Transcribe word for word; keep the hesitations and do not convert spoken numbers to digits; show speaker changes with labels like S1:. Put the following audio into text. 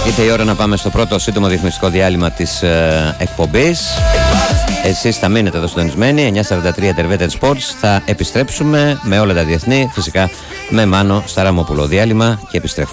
S1: Ήρθε η ώρα να πάμε στο πρώτο σύντομο διαφημιστικό διάλειμμα της ε, εκπομπής. Εσείς θα μείνετε εδώ συντονισμένοι. εννιά σαράντα τρία Τερβέτερ Sports. Θα επιστρέψουμε με όλα τα διεθνή, φυσικά με Μάνο Σταραμόπουλο. Διάλειμμα και επιστρέφουμε.